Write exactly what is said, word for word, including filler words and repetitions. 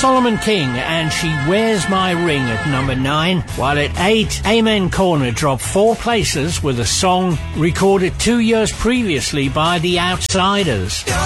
Solomon King and She Wears My Ring at number nine, while at eight, Amen Corner dropped four places with a song recorded two years previously by The Outsiders.